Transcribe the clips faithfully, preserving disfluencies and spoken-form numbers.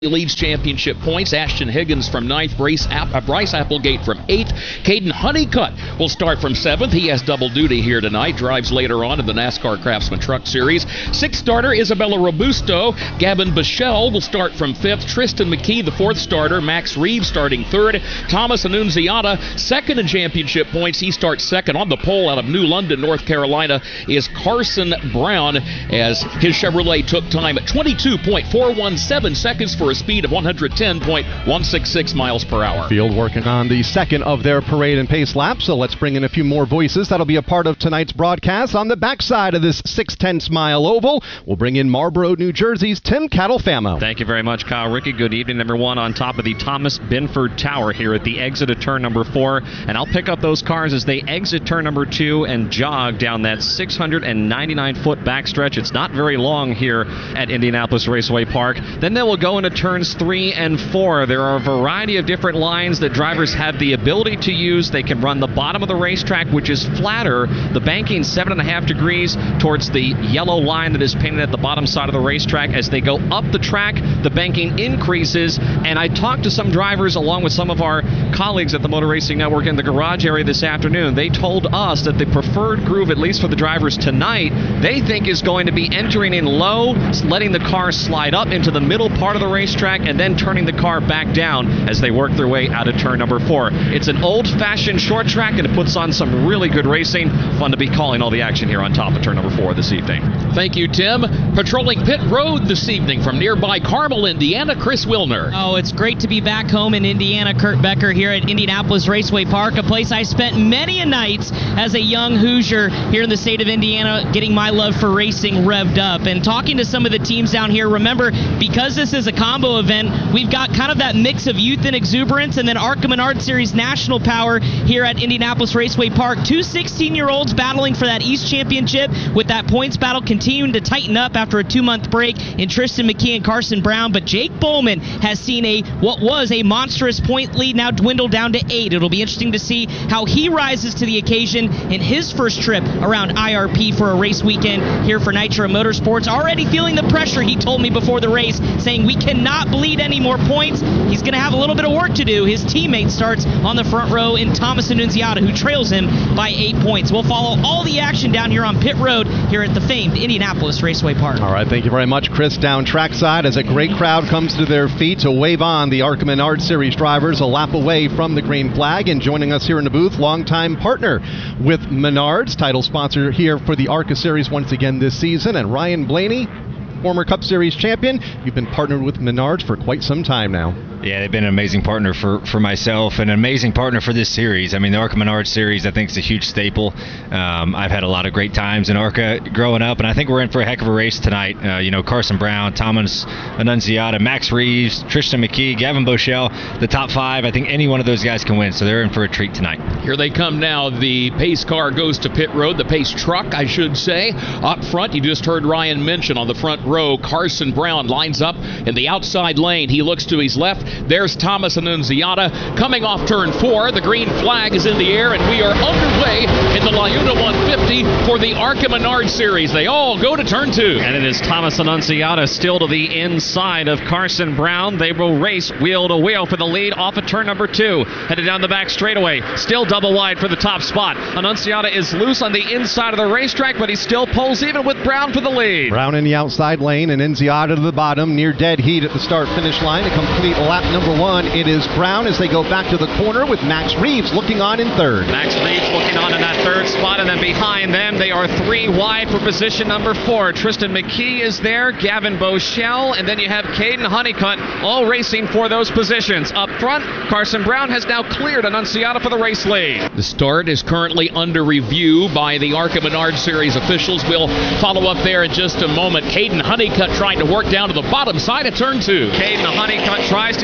leads championship points. Ashton Higgins from ninth, Bryce, App- uh, Bryce Applegate from eighth. Caden Honeycutt will start from seventh. He has double duty here tonight. Drives later on in the NASCAR Craftsman Truck Series. Sixth starter, Isabella Robusto. Gavin Bichelle will start from fifth. Tristan McKee, the fourth starter. Max Reeves starting third. Thomas Annunziata, second in championship points. He starts second. On the pole out of New London, North Carolina, is Carson Brown, as his Chevrolet took time at twenty-two point four one seven seconds for a speed of one hundred ten point one six six miles per hour. Field working on the second of their parade and pace lap, so let's bring in a few more voices. That'll be a part of tonight's broadcast. On the backside of this six tenths mile oval, we'll bring in Marlboro, New Jersey's Tim Catalfamo. Thank you very much, Kyle. Ricky, good evening. Number one on top of the Thomas Binford Tower here at the exit of turn number four, and I'll pick up those cars as they exit turn number two and jog down that six hundred ninety-nine foot backstretch. It's not very long here at Indianapolis Raceway Park. Then they will go into turns three and four. There are a variety of different lines that drivers have the ability to use. They can run the bottom of the racetrack, which is flatter. The banking seven and a half degrees towards the yellow line that is painted at the bottom side of the racetrack. As they go up the track, the banking increases. And I talked to some drivers along with some of our colleagues at the Motor Racing Network in the garage area this afternoon. They told us that the preferred groove, at least for the drivers tonight, they think is going to be entering in low, letting the car slide up into the middle part of the racetrack, and then turning the car back down as they work their way out of turn number four. It's an old-fashioned short track, and it puts on some really good racing. Fun to be calling all the action here on top of turn number four this evening. Thank you, Tim. Patrolling pit road this evening from nearby Carmel, Indiana, Chris Wilner. Oh, it's great to be back home in Indiana. Kurt Becker here at Indianapolis Raceway Park, a place I spent many a nights as a young Hoosier here in the state of Indiana, getting my love for racing revved up. And talking to some of the teams down here, remember, because this is a combo event, we've got kind of that mix of youth and exuberance, and then ARCA Menard Series national power here at Indianapolis Raceway Park. Two sixteen-year-olds battling for that East Championship, with that points battle continuing to tighten up after a two-month break in Tristan McKee and Carson Brown. But Jake Bowman has seen a what was a monstrous point lead now dwindle down to eight. It'll be interesting to see how he rises to the occasion in his first trip around I R P for a race weekend here for Nitro Motorsports. Already feeling the pressure, he told me before the race, saying we cannot bleed any more points. He's going to have a little bit of work to do. His teammate starts on the front row in Thomas Annunziata, who trails him by eight points. We'll follow all the action down here on pit road here at the famed Indianapolis Raceway Park. All right, thank you very much, Chris. Down trackside as a great crowd comes to their feet to wave on the ARCA Menard Series drivers a lap away from the green flag. And joining us here in the booth, longtime partner with Menards, title sponsor here for the ARCA Series once again this season, and Ryan Blaney, former Cup Series champion. You've been partnered with Menards for quite some time now. Yeah, they've been an amazing partner for, for myself and an amazing partner for this series. I mean, the ARCA Menards Series, I think, is a huge staple. Um, I've had a lot of great times in ARCA growing up, and I think we're in for a heck of a race tonight. Uh, you know, Carson Brown, Thomas Annunziata, Max Reeves, Tristan McKee, Gavin Bichelle, the top five. I think any one of those guys can win, so they're in for a treat tonight. Here they come now. The pace car goes to pit road, the pace truck, I should say. Up front, you just heard Ryan mention on the front row, Carson Brown lines up in the outside lane. He looks to his left. There's Thomas Annunziata coming off turn four. The green flag is in the air, and we are underway in the Laguna one fifty for the ARCA Menard Series. They all go to turn two. And it is Thomas Annunziata still to the inside of Carson Brown. They will race wheel to wheel for the lead off of turn number two. Headed down the back straightaway. Still double wide for the top spot. Annunziata is loose on the inside of the racetrack, but he still pulls even with Brown for the lead. Brown in the outside lane and Annunziata to the bottom. Near dead heat at the start-finish line to complete lap number one. It is Brown as they go back to the corner with Max Reeves looking on in third. Max Reeves looking on in that third spot, and then behind them they are three wide for position number four. Tristan McKee is there, Gavin Bichelle, and then you have Caden Honeycutt all racing for those positions. Up front, Carson Brown has now cleared Annunziata for the race lead. The start is currently under review by the ARCA Menard Series officials. We'll follow up there in just a moment. Caden Honeycutt trying to work down to the bottom side of turn two. Caden Honeycutt tries to get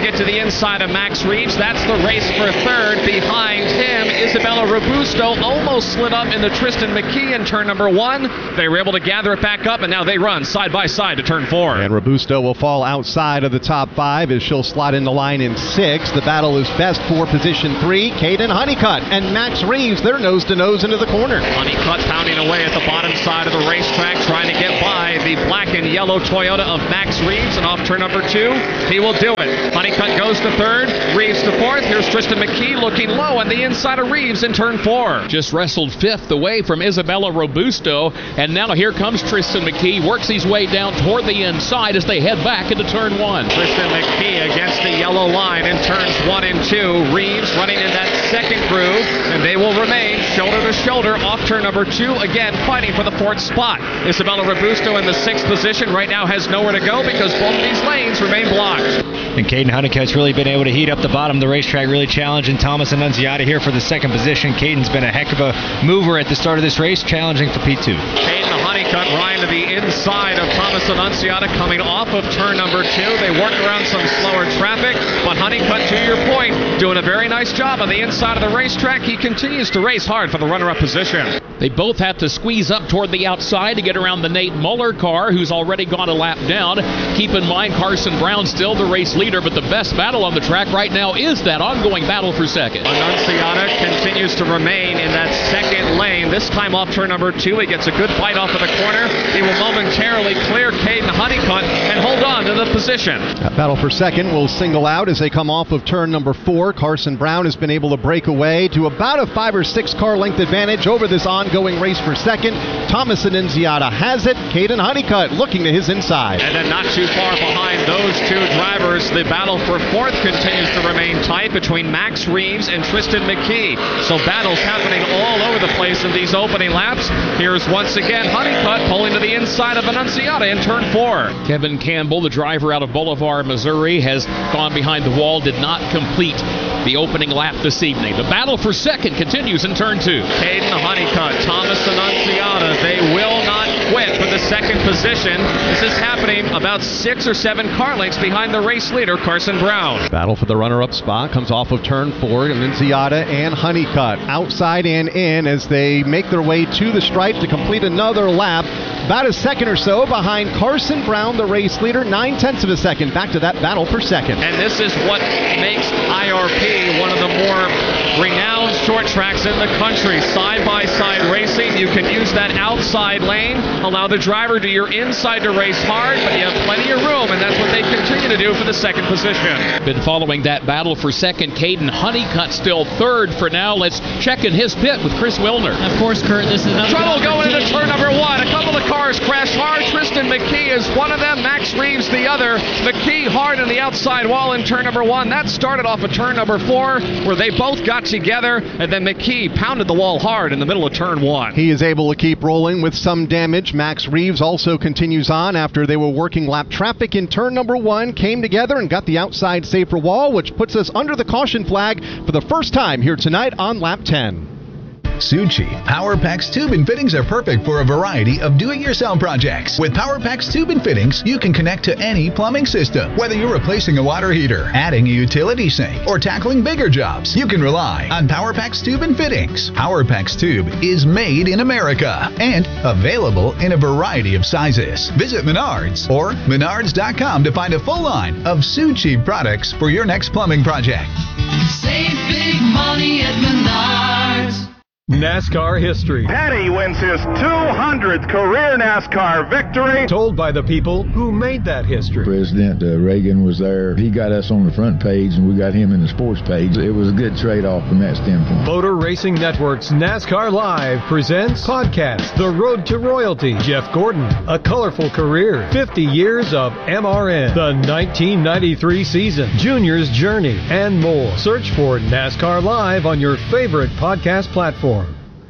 get to the inside of Max Reeves. That's the race for third. Behind him, Isabella Robusto almost slid up into Tristan McKee in turn number one. They were able to gather it back up, and now they run side by side to turn four. And Robusto will fall outside of the top five as she'll slot in the line in six. The battle is best for position three. Caden Honeycutt and Max Reeves, they're nose to nose into the corner. Honeycutt pounding away at the bottom side of the racetrack, trying to get by the black and yellow Toyota of Max Reeves, and off turn number two, he will do it. Honeycutt goes to third, Reeves to fourth. Here's Tristan McKee looking low on the inside of Reeves in turn four. Just wrestled fifth away from Isabella Robusto, and now here comes Tristan McKee, works his way down toward the inside as they head back into turn one. Tristan McKee against the yellow line in turns one and two. Reeves running in that second groove, and they will remain shoulder to shoulder off turn number two, again fighting for the fourth spot. Isabella Robusto in the sixth position right now has nowhere to go because both of these lanes remain blocked. And Caden Honeycutt's really been able to heat up the bottom of the racetrack, really challenging Thomas Annunziata here for the second position. Caden's been a heck of a mover at the start of this race, challenging for P two. Caden Honeycutt right to the inside of Thomas Annunziata coming off of turn number two. They worked around some slower traffic, but Honeycutt, to your point, doing a very nice job on the inside of the racetrack. He continues to race hard for the runner-up position. They both have to squeeze up toward the outside to get around the Nate Muller car, who's already gone a lap down. Keep in mind, Carson Brown still the race leader, but the best battle on the track right now is that ongoing battle for second. Annunziata continues to remain in that second lane. This time off turn number two, he gets a good bite off of the corner. He will momentarily clear Caden Honeycutt and hold on to the position. That battle for second will single out as they come off of turn number four. Carson Brown has been able to break away to about a five or six car length advantage over this ongoing race for second. Thomas Annunziata has it. Caden Honeycutt looking to his inside. And then not too far behind those two drivers, the battle for fourth continues to remain tight between Max Reeves and Tristan McKee. So battles happening all over the place in these opening laps. Here's once again Honeycutt pulling to the inside of Annunziata in turn four. Kevin Campbell, the driver out of Bolivar, Missouri, has gone behind the wall, did not complete the opening lap this evening. The battle for second continues in turn two. Caden Honeycutt, Thomas Annunziata, they will not quit for the second position. This is happening about six or seven car lengths behind the race leader, Carson Brown. Battle for the runner-up spot comes off of turn four. Annunziata and Honeycutt outside and in as they make their way to the stripe to complete another lap. About a second or so behind Carson Brown, the race leader, nine-tenths of a second. Back to that battle for second. And this is what makes I R P one of the more renowned short tracks in the country. Side-by-side racing. You can use that outside lane, allow the driver to your inside to race hard, but you have plenty of room, and that's what they continue to do for the second position. Been following that battle for second. Caden Honeycutt still third for now. Let's check in his pit with Chris Wilner. Of course, Kurt, this is another trouble going into turn number one. A couple of cars crash hard. Tristan McKee is one of them. Max Reeves the other. McKee hard on the outside wall in turn number one. That started off of turn number four, where they both got together, and then McKee pounded the wall hard in the middle of turn one. He is able to keep rolling with some damage. Max Reeves also continues on after they were working lap traffic in turn number one, came together and got the outside safer wall, which puts us under the caution flag for the first time here tonight on lap ten. Suchi PowerPax Tube and Fittings are perfect for a variety of do-it-yourself projects. With PowerPax Tube and Fittings, you can connect to any plumbing system. Whether you're replacing a water heater, adding a utility sink, or tackling bigger jobs, you can rely on PowerPax Tube and Fittings. PowerPax Tube is made in America and available in a variety of sizes. Visit Menards or Menards dot com to find a full line of Suchi products for your next plumbing project. Save big money at Menards. NASCAR history. Petty wins his two hundredth career NASCAR victory. Told by the people who made that history. President uh, Reagan was there. He got us on the front page, and we got him in the sports page. It was a good trade-off from that standpoint. Motor Racing Network's NASCAR Live presents podcast The Road to Royalty. Jeff Gordon, A Colorful Career, fifty years of M R N, the nineteen ninety-three season, Junior's Journey, and more. Search for NASCAR Live on your favorite podcast platform.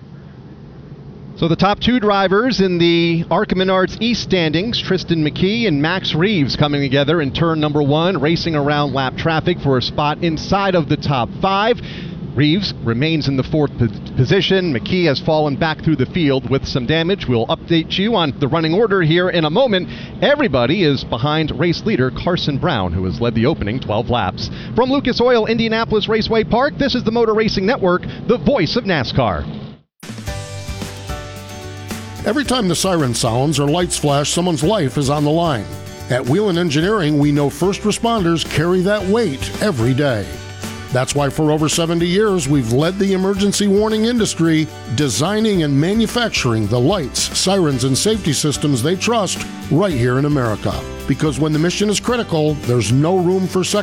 So the top two drivers in the ARCA Menards East standings, Tristan McKee and Max Reeves, coming together in turn number one, racing around lap traffic for a spot inside of the top five. Reeves remains in the fourth po- position. McKee has fallen back through the field with some damage. We'll update you on the running order here in a moment. Everybody is behind race leader Carson Brown, who has led the opening twelve laps. From Lucas Oil Indianapolis Raceway Park, this is the Motor Racing Network, the voice of NASCAR. Every time the siren sounds or lights flash, someone's life is on the line. At Whelen Engineering, we know first responders carry that weight every day. That's why for over seventy years, we've led the emergency warning industry, designing and manufacturing the lights, sirens, and safety systems they trust right here in America. Because when the mission is critical, there's no room for second